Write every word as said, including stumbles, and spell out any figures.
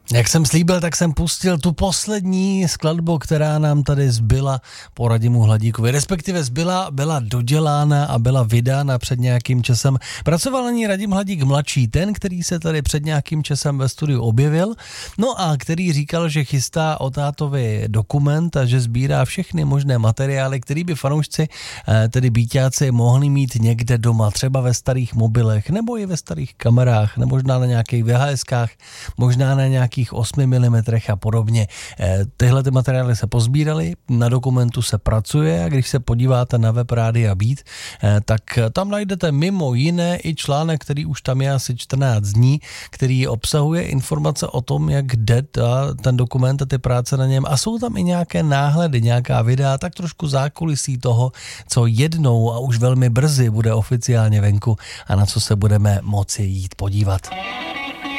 Jak jsem slíbil, tak jsem pustil tu poslední skladbu, která nám tady zbyla po Radimu Hladíkovi. Respektive zbyla, byla dodělána a byla vydána před nějakým časem. Pracoval na ní Radim Hladík mladší, ten, který se tady před nějakým časem ve studiu objevil, no a který říkal, že chystá o tátovi dokument a že sbírá všechny možné materiály, který by fanoušci, tedy bíťáci, mohli mít někde doma, třeba ve starých mobilech, nebo i ve starých kamerách, nebo možná na nějakých V H S kách, možná na nějakých osmi milimetrech a podobně. Tyhle ty materiály se pozbíraly, na dokumentu se pracuje a když se podíváte na web Rádia Beat, tak tam najdete mimo jiné i článek, který už tam je asi čtrnáct dní, který obsahuje informace o tom, jak jde ten dokument a ty práce na něm a jsou tam i nějaké náhledy, nějaká videa, tak trošku zákulisí toho, co jednou a už velmi brzy bude oficiálně venku a na co se budeme moci jít podívat.